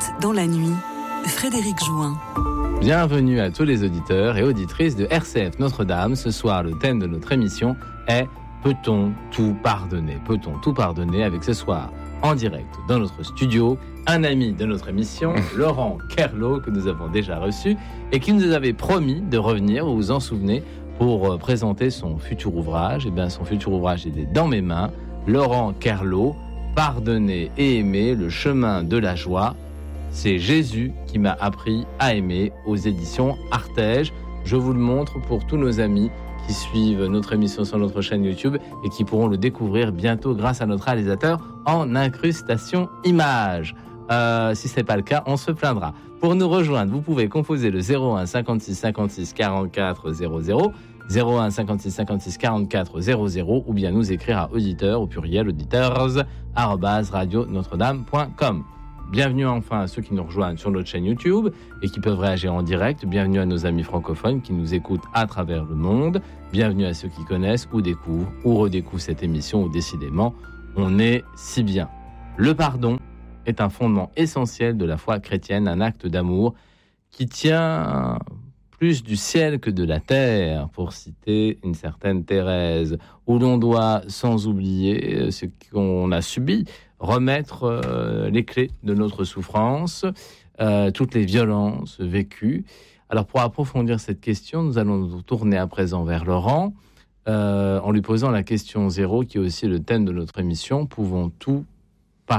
dans la nuit, Frédéric Jouin. Bienvenue à tous les auditeurs et auditrices de RCF Notre-Dame. Ce soir, le thème de notre émission est « Peut-on tout pardonner ?» Peut-on tout pardonner avec ce soir, en direct dans notre studio, un ami de notre émission, Laurent Kerlot, que nous avons déjà reçu et qui nous avait promis de revenir, vous vous en souvenez, pour présenter son futur ouvrage. Eh bien, son futur ouvrage est dans mes mains. Laurent Kerlot, Pardonner et aimer, le chemin de la joie. C'est Jésus qui m'a appris à aimer, aux éditions Artege. Je vous le montre pour tous nos amis qui suivent notre émission sur notre chaîne YouTube et qui pourront le découvrir bientôt grâce à notre réalisateur en incrustation images. Si ce n'est pas le cas, on se plaindra. Pour nous rejoindre, vous pouvez composer le 01 56 56 44 00, 01 56 56 44 00, ou bien nous écrire à auditeurs, au pluriel, auditeurs@radionotre-dame.com. Bienvenue enfin à ceux qui nous rejoignent sur notre chaîne YouTube et qui peuvent réagir en direct. Bienvenue à nos amis francophones qui nous écoutent à travers le monde. Bienvenue à ceux qui connaissent ou découvrent ou redécouvrent cette émission où décidément on est si bien. Le pardon est un fondement essentiel de la foi chrétienne, un acte d'amour qui tient plus du ciel que de la terre, pour citer une certaine Thérèse, où l'on doit, sans oublier ce qu'on a subi, remettre les clés de notre souffrance, toutes les violences vécues. Alors pour approfondir cette question, nous allons nous tourner à présent vers Laurent, en lui posant la question 0, qui est aussi le thème de notre émission. Pouvons-nous tout pardonner ?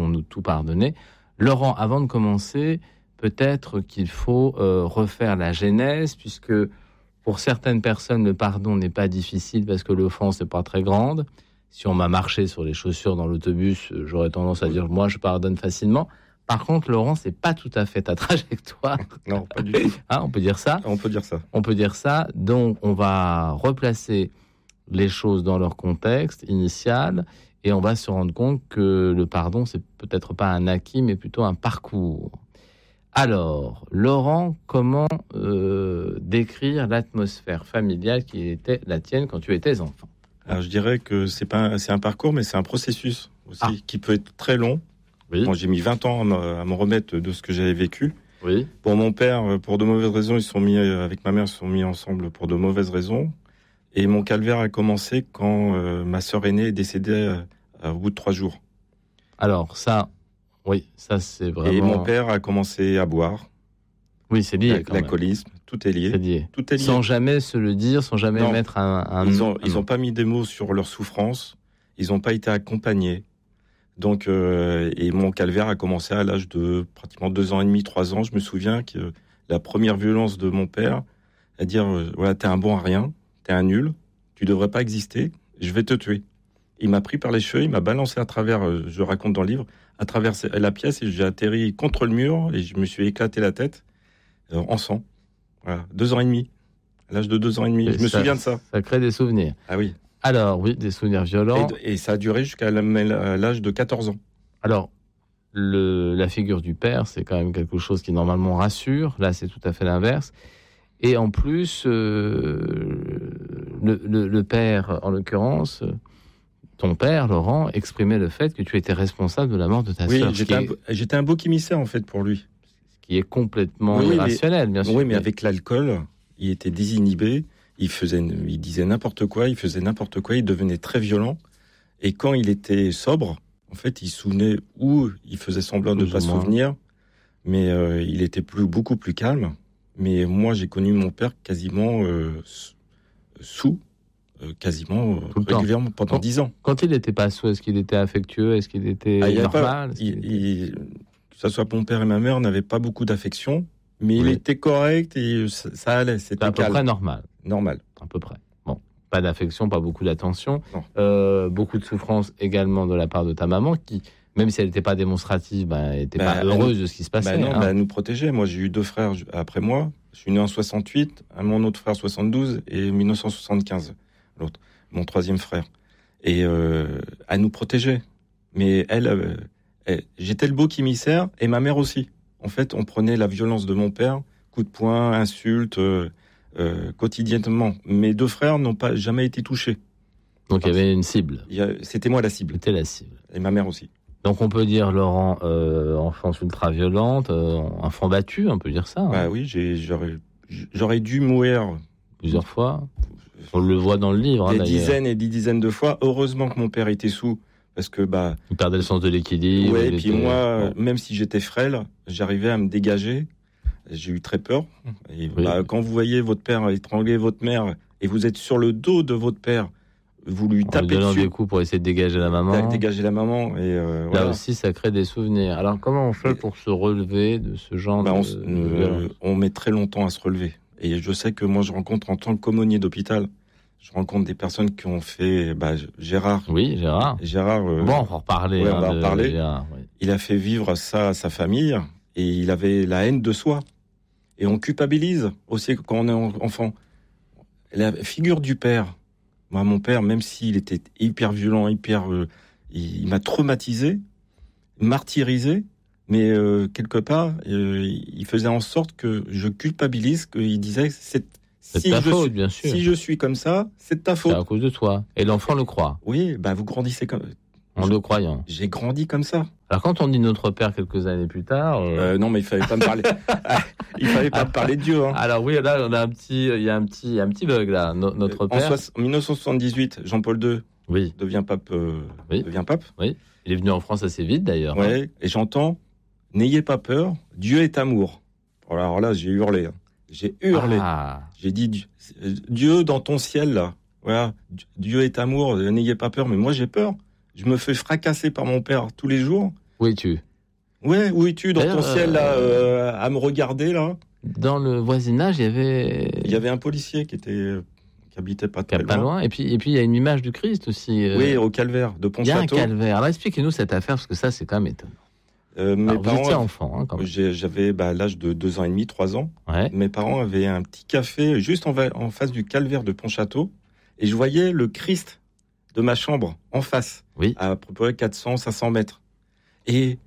Laurent, avant de commencer, peut-être qu'il faut refaire la genèse, puisque pour certaines personnes, le pardon n'est pas difficile parce que l'offense n'est pas très grande. Si on m'a marché sur les chaussures dans l'autobus, j'aurais tendance à dire moi je pardonne facilement. Par contre, Laurent, c'est pas tout à fait ta trajectoire. Non, pas du tout. On peut dire ça. On peut dire ça. On peut dire ça. Donc, on va replacer les choses dans leur contexte initial et on va se rendre compte que le pardon, c'est peut-être pas un acquis, mais plutôt un parcours. Alors, Laurent, comment décrire l'atmosphère familiale qui était la tienne quand tu étais enfant ? Alors, je dirais que c'est un parcours, mais c'est un processus aussi qui peut être très long. Oui. Moi, j'ai mis 20 ans à me remettre de ce que j'avais vécu. Oui. Pour mon père, pour de mauvaises raisons, avec ma mère, ils se sont mis ensemble pour de mauvaises raisons. Et mon calvaire a commencé quand ma sœur aînée est décédée au bout de 3 jours. Alors, ça c'est vraiment... Et mon père a commencé à boire. Oui, c'est lié. L'alcoolisme, tout est lié. C'est lié. Tout est lié. Sans jamais se le dire, sans jamais mettre un... Ils n'ont pas mis des mots sur leur souffrance. Ils n'ont pas été accompagnés. Donc, et mon calvaire a commencé à l'âge de pratiquement 2 ans et demi, 3 ans. Je me souviens que la première violence de mon père, à dire, voilà, t'es un bon à rien, t'es un nul, tu devrais pas exister, je vais te tuer. Il m'a pris par les cheveux, il m'a balancé à travers, je raconte dans le livre, à travers la pièce, et j'ai atterri contre le mur et je me suis éclaté la tête en sang. Voilà, 2 ans et demi. À l'âge de 2 ans et demi, je me souviens de ça. Ça crée des souvenirs. Ah oui. Alors, oui, des souvenirs violents. Et ça a duré jusqu'à l'âge de 14 ans. Alors, la figure du père, c'est quand même quelque chose qui normalement rassure. Là, c'est tout à fait l'inverse. Et en plus, le père, en l'occurrence, ton père, Laurent, exprimait le fait que tu étais responsable de la mort de ta sœur. Oui, j'étais un bouc émissaire, en fait, pour lui. Ce qui est complètement irrationnel, bien sûr. Oui, mais avec l'alcool, il était désinhibé. Il disait n'importe quoi, il faisait n'importe quoi, il devenait très violent. Et quand il était sobre, en fait, il se souvenait ou il faisait semblant de ne pas se souvenir, mais il était beaucoup plus calme. Mais moi, j'ai connu mon père quasiment quasiment régulièrement pendant 10 ans. Quand il n'était pas sous, est-ce qu'il était affectueux ? Est-ce qu'il était normal ? Que ce soit mon père et ma mère n'avaient pas beaucoup d'affection, mais il était correct et ça allait, c'était à peu près normal. Normal. À peu près. Bon, pas d'affection, pas beaucoup d'attention. Beaucoup de souffrance également de la part de ta maman qui, même si elle n'était pas démonstrative, elle n'était pas heureuse de ce qui se passait. Elle nous protégeait. Moi, j'ai eu 2 frères après moi. Je suis né en 68, mon autre frère 72 et 1975, l'autre, mon 3e frère. Et elle nous protégeait. Mais j'étais le beau émissaire et ma mère aussi. En fait, on prenait la violence de mon père, coups de poing, insultes, quotidiennement. Mes 2 frères n'ont jamais été touchés. Donc il y avait une cible. C'était moi la cible. C'était la cible. Et ma mère aussi. Donc on peut dire, Laurent, enfance ultra-violente, enfant battu, on peut dire ça. Bah hein. oui, j'aurais dû mourir Plusieurs fois. On le voit dans le livre, des d'ailleurs. dizaines et des dizaines de fois. Heureusement que mon père était sous, parce que Il perdait le sens de l'équilibre. ouais, il et puis était- moi, Bon. même si j'étais frêle, j'arrivais à me dégager. J'ai eu très peur. Et Oui. quand vous voyez votre père étrangler votre mère et vous êtes sur le dos de votre père, vous lui En lui tapez donnant dessus, des coups pour essayer de dégager la maman. dégager la maman. Et Là voilà. aussi, ça crée des souvenirs. Alors, comment on fait pour se relever de ce genre Bah, de violence? on met très longtemps à se relever. Et je sais que moi, je rencontre en tant qu'aumônier d'hôpital, je rencontre des personnes qui ont fait. Gérard. Oui, Gérard. Gérard. Bon, on va en reparler. ouais, on va en de reparler. Gérard, oui. Il a fait vivre ça à sa famille et il avait la haine de soi. Et on culpabilise aussi quand on est enfant. La figure du père. Moi, mon père, même s'il était hyper violent, il m'a traumatisé, martyrisé, mais quelque part, il faisait en sorte que je culpabilise, qu'il disait C'est de ta faute, bien sûr. si je suis comme ça, c'est de ta C'est faute. à cause de toi. Et l'enfant le croit, Oui, vous grandissez comme. en le croyant. J'ai grandi comme ça. Alors, quand on dit notre père quelques années plus tard. Non, mais il fallait pas me parler. Il fallait pas me parler de Dieu. Hein. Alors, oui, là, on a il y a un petit bug, là. Notre père. En 1978, Jean-Paul II Oui. devient pape. Oui. Devient pape. Il est venu en France assez vite, d'ailleurs. hein. Ouais. Et j'entends, n'ayez pas peur, Dieu est amour. Alors là, j'ai hurlé. Hein. J'ai hurlé. Ah. J'ai dit, Dieu dans ton ciel là. Voilà, Dieu est amour. N'ayez pas peur. Mais moi, j'ai peur. Je me fais fracasser par mon père tous les jours. Où es-tu? Ouais, où es-tu dans ton D'ailleurs, ciel là, à me regarder là? Dans le voisinage, il Il y avait un policier qui habitait pas très pas loin. Et puis, il y a une image du Christ aussi. Oui, au calvaire de il y a un Pontchâteau. calvaire. Alors, expliquez-nous cette affaire, parce que ça, c'est quand même étonnant. Mes Alors, vous étiez parents, enfant, hein, quand même. j'avais l'âge de 2 ans et demi, 3 ans. Ouais. Mes parents avaient un petit café juste en face du calvaire de Pontchâteau. Et je voyais le Christ de ma chambre en face. Oui. À peu près 400, 500 mètres. Et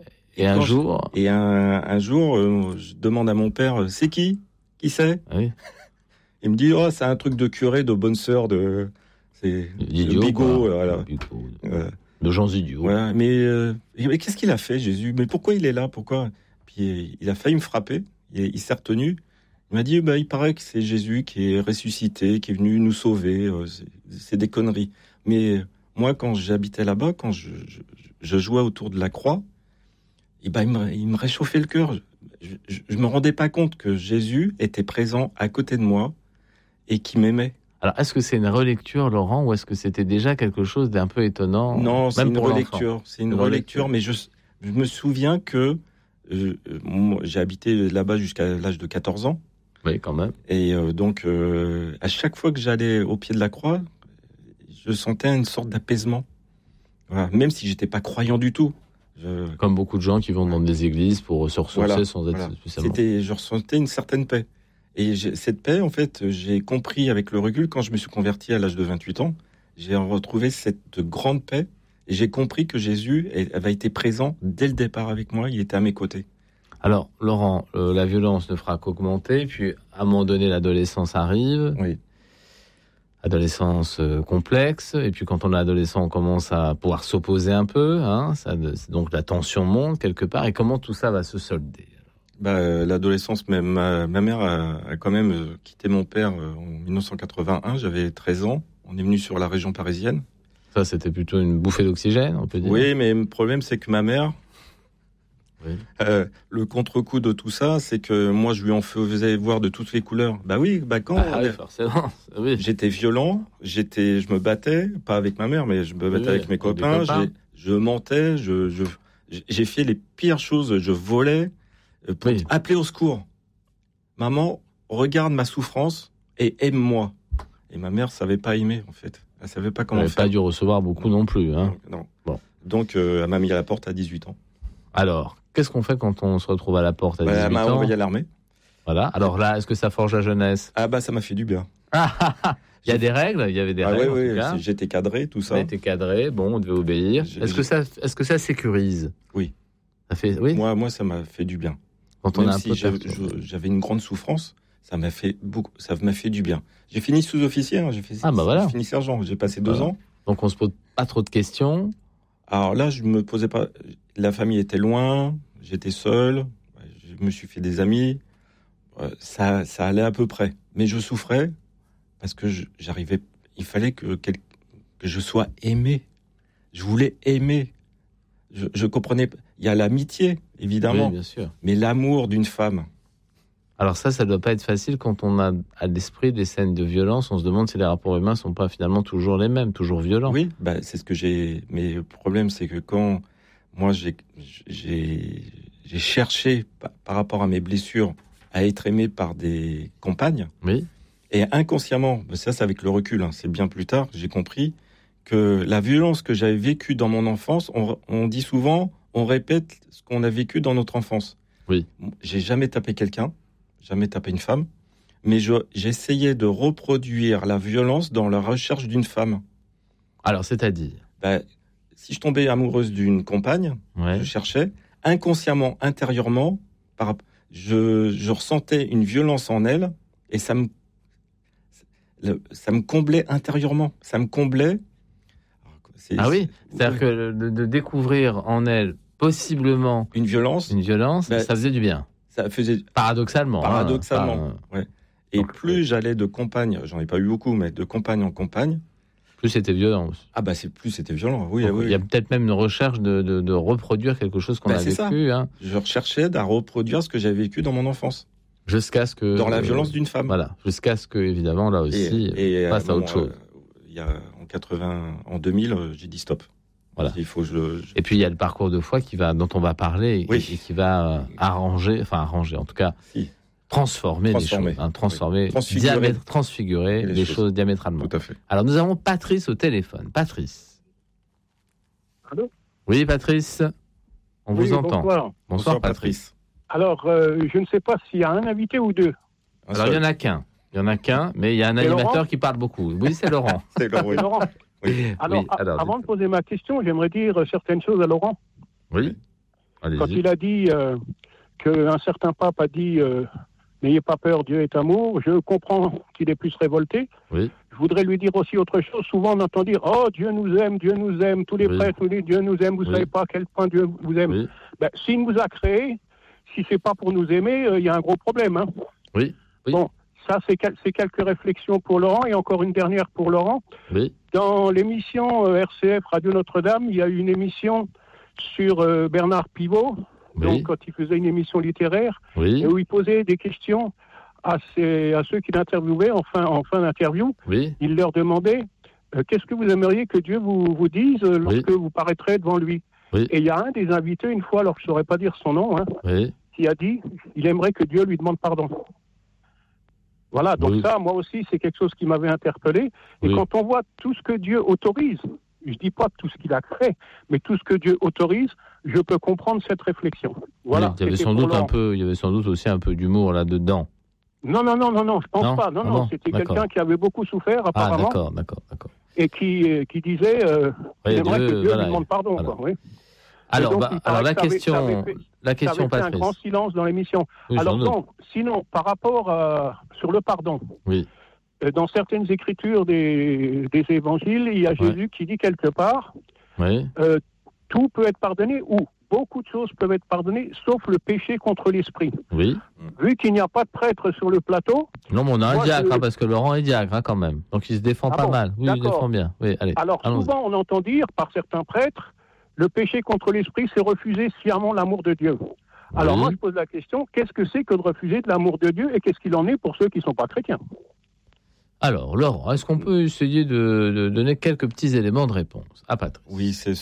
un quand jour. un jour, je demande à mon père, c'est qui? Qui c'est? Oui. Il me dit, c'est un truc de curé, de bonne sœur, c'est Idiot, le bigot, quoi. voilà. Le bigot. Voilà. De gens idiots. Voilà. Mais qu'est-ce qu'il a fait, Jésus? Mais pourquoi il est là? Pourquoi? Puis il a failli me frapper. Il s'est retenu. Il m'a dit, il paraît que c'est Jésus qui est ressuscité, qui est venu nous sauver. C'est des conneries. Mais moi, quand j'habitais là-bas, quand je jouais autour de la croix, il me réchauffait le cœur. Je me rendais pas compte que Jésus était présent à côté de moi et qui m'aimait. Alors, est-ce que c'est une relecture, Laurent, ou est-ce que c'était déjà quelque chose d'un peu étonnant? Non, c'est même une pour relecture. C'est une relecture, mais je me souviens que moi, j'ai habité là-bas jusqu'à l'âge de 14 ans. Oui, quand même. Et donc, à chaque fois que j'allais au pied de la croix, je sentais une sorte d'apaisement. Voilà. Même si j'étais pas croyant du tout. Comme beaucoup de gens qui vont dans des églises pour se ressourcer sans être spécialement. Je ressentais une certaine paix. Et cette paix, en fait, j'ai compris avec le recul, quand je me suis converti à l'âge de 28 ans, j'ai retrouvé cette grande paix. Et j'ai compris que Jésus avait été présent dès le départ avec moi, il était à mes côtés. Alors, Laurent, la violence ne fera qu'augmenter, puis à un moment donné, l'adolescence arrive. Oui. Adolescence complexe, et puis quand on est adolescent, on commence à pouvoir s'opposer un peu, hein, donc la tension monte quelque part, et comment tout ça va se solder? L'adolescence, ma mère a quand même quitté mon père en 1981, j'avais 13 ans, on est venu sur la région parisienne. Ça, c'était plutôt une bouffée d'oxygène, on peut dire. Oui, mais le problème, c'est que ma mère, oui. Le contre-coup de tout ça, c'est que moi, je lui en faisais voir de toutes les couleurs. Oui, forcément. Oui. J'étais violent, je me battais, pas avec ma mère, mais je me battais avec mes copains. Je mentais, j'ai fait les pires choses. Je volais pour appeler au secours. Maman, regarde ma souffrance et aime-moi. Et ma mère savait pas aimer, en fait. Elle savait pas comment faire. Elle n'avait pas dû recevoir beaucoup non plus. Hein. Non. Bon. Donc, elle m'a mis à la porte à 18 ans. Alors, qu'est-ce qu'on fait quand on se retrouve à la porte à 18 ans? Elle m'a envoyé à l'armée. Voilà. Alors là, est-ce que ça forge la jeunesse? Ça m'a fait du bien. Il y a des règles, il y avait des règles. Oui, en tout cas. J'étais cadré, tout ça. On était cadré, bon, on devait obéir. Est-ce que ça sécurise? Oui. Ça fait, oui. Moi, ça m'a fait du bien. Quand Même on a un si peu j'avais une grande souffrance, ça m'a fait du bien. J'ai fini sous-officier, j'ai voilà. fini sergent, j'ai passé 2 ans. Donc on se pose pas trop de questions. Alors là, je me posais pas. La famille était loin, j'étais seul, je me suis fait des amis. Ça allait à peu près. Mais je souffrais parce que j'arrivais. Il fallait que je sois aimé. Je voulais aimer. Je comprenais. Il y a l'amitié, évidemment, Oui, bien sûr. mais l'amour d'une femme. Alors ça doit pas être facile quand on a à l'esprit des scènes de violence. On se demande si les rapports humains sont pas finalement toujours les mêmes, toujours violents. Oui, c'est ce que j'ai. Mais le problème, c'est que quand moi j'ai cherché par rapport à mes blessures à être aimé par des compagnes, Oui. et inconsciemment, ça c'est avec le recul, c'est bien plus tard, j'ai compris que la violence que j'avais vécue dans mon enfance, on dit souvent, on répète ce qu'on a vécu dans notre enfance. Oui. J'ai jamais tapé quelqu'un, jamais tapé une femme, mais j'essayais de reproduire la violence dans la recherche d'une femme. Alors, c'est-à-dire Si je tombais amoureuse d'une compagne, je cherchais inconsciemment, intérieurement, je ressentais une violence en elle et ça me comblait intérieurement. Ça me comblait. Oui, c'est-à-dire que de découvrir en elle possiblement une violence, ça faisait du bien. Ça faisait paradoxalement. Ouais. Et donc, plus j'allais de compagne, j'en ai pas eu beaucoup, mais de compagne en compagne, plus c'était violent. Plus c'était violent. Oui, donc, oui. Il y a peut-être même une recherche de reproduire quelque chose qu'on a vécu. Hein. Je recherchais à reproduire ce que j'avais vécu dans mon enfance. Jusqu'à ce que... Dans la violence d'une femme. Voilà, jusqu'à ce que, évidemment, là aussi, passe à autre chose. En 2000, j'ai dit stop. Voilà. Il faut Et puis, il y a le parcours de foi dont on va parler et qui va arranger, en tout cas... Transformer les choses, transfigurer les choses diamétralement. Tout à fait. Alors, nous avons Patrice au téléphone. Patrice. Allô ? Oui, Patrice. On vous entend. Bonsoir, Patrice. Alors, je ne sais pas s'il y a un invité ou deux. Alors, il n'y en a qu'un. Mais il y a un animateur qui parle beaucoup. Oui, c'est Laurent. C'est Laurent. Oui. Alors, avant de poser ma question, j'aimerais dire certaines choses à Laurent. Oui. Allez-y. Quand il a dit qu'un certain pape a dit... n'ayez pas peur, Dieu est amour. Je comprends qu'il est plus révolté. Oui. Je voudrais lui dire aussi autre chose. Souvent, on entend dire « Oh, Dieu nous aime. Tous les prêtres nous disent « Dieu nous aime. Vous ne savez pas à quel point Dieu vous aime. Oui. » S'il nous a créés, si ce n'est pas pour nous aimer, il y a un gros problème. Hein. Oui. Bon, ça, c'est quelques réflexions pour Laurent. Et encore une dernière pour Laurent. Oui. Dans l'émission RCF Radio Notre-Dame, il y a eu une émission sur Bernard Pivot. Donc, quand il faisait une émission littéraire, et où il posait des questions à ceux qui l'interviewaient en fin d'interview, il leur demandait qu'est-ce que vous aimeriez que Dieu vous dise lorsque vous paraîtrez devant lui. Et il y a un des invités, une fois, alors je ne saurais pas dire son nom, qui a dit il aimerait que Dieu lui demande pardon. Voilà, donc ça, moi aussi, c'est quelque chose qui m'avait interpellé. Et quand on voit tout ce que Dieu autorise, je ne dis pas tout ce qu'il a créé, mais tout ce que Dieu autorise, je peux comprendre cette réflexion. Voilà. Il y avait sans doute aussi un peu d'humour là-dedans. Non, je pense pas. Non, c'était quelqu'un qui avait beaucoup souffert, apparemment. D'accord. Et qui disait il aimerait que Dieu lui demande pardon. Voilà. Quoi, Alors, la question, Patrice. Un grand silence dans l'émission. Oui, alors donc, sinon, par rapport sur le pardon, dans certaines écritures des évangiles, il y a Jésus qui dit quelque part tout peut être pardonné ou beaucoup de choses peuvent être pardonnées, sauf le péché contre l'esprit. Oui. Vu qu'il n'y a pas de prêtre sur le plateau... Non, mais on a un diacre, parce que Laurent est diacre quand même. Donc il se défend pas mal. Oui, il se défend bien. Oui, allez, alors souvent, on entend dire par certains prêtres, le péché contre l'esprit, c'est refuser sciemment l'amour de Dieu. Alors moi, je pose la question, qu'est-ce que c'est que de refuser de l'amour de Dieu et qu'est-ce qu'il en est pour ceux qui ne sont pas chrétiens ? Alors, Laurent, est-ce qu'on peut essayer de donner quelques petits éléments de réponse à Patrice ? Oui, c'est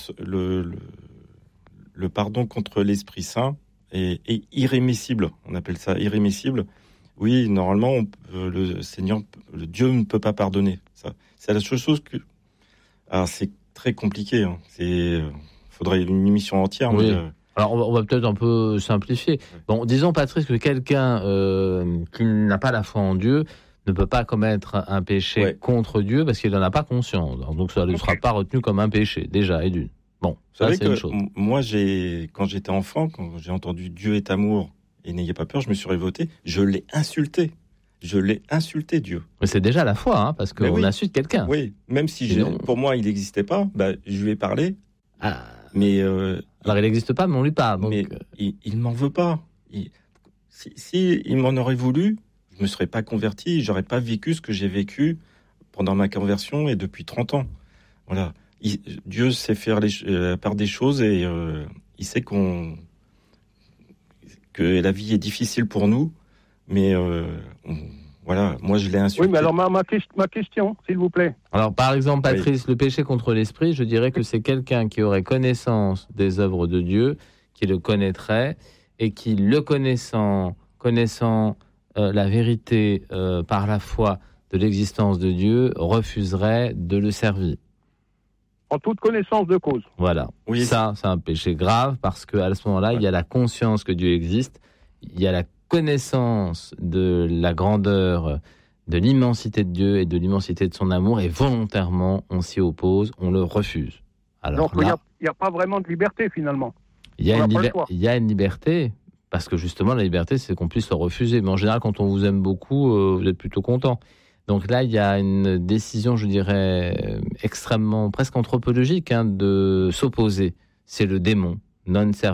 le pardon contre l'Esprit Saint est irrémissible. On appelle ça irrémissible. Oui, normalement, le Dieu ne peut pas pardonner. Ça, c'est la seule chose que... Alors, c'est très compliqué. Hein. Faudrait une émission entière. Oui. Alors, on va peut-être un peu simplifier. Bon, disons, Patrice, que quelqu'un qui n'a pas la foi en Dieu ne peut pas commettre un péché contre Dieu parce qu'il n'en a pas conscience. Donc, ça ne sera pas retenu comme un péché, déjà, et d'une. Bon, ça, c'est une chose. Moi, quand j'étais enfant, quand j'ai entendu Dieu est amour et n'ayez pas peur, je me suis révolté. Je l'ai insulté. Dieu. Mais c'est déjà la foi, parce qu'on insulte quelqu'un. Oui, même si pour moi, il n'existait pas, je lui ai parlé Mais alors il n'existe pas, mais on lui parle. Donc... Mais il m'en veut pas. Si il m'en aurait voulu, je me serais pas converti, j'aurais pas vécu ce que j'ai vécu pendant ma conversion et depuis 30 ans. Voilà. Dieu sait faire la part des choses et il sait que la vie est difficile pour nous, mais voilà, moi je l'ai insulté. Oui, mais alors ma question, s'il vous plaît. Alors par exemple, Patrice, le péché contre l'esprit, je dirais que c'est quelqu'un qui aurait connaissance des œuvres de Dieu, qui le connaîtrait, et qui, le connaissant la vérité par la foi de l'existence de Dieu, refuserait de le servir. En toute connaissance de cause. Voilà. Oui. Ça, c'est un péché grave parce qu'à ce moment-là, il y a la conscience que Dieu existe, il y a la connaissance de la grandeur, de l'immensité de Dieu et de l'immensité de son amour, et volontairement, on s'y oppose, on le refuse. Alors donc, il n'y a pas vraiment de liberté, finalement. Il y a une liberté, parce que justement, la liberté, c'est qu'on puisse le refuser. Mais en général, quand on vous aime beaucoup, vous êtes plutôt content. Donc là, il y a une décision, je dirais, extrêmement, presque anthropologique, de s'opposer. C'est le démon, non-service.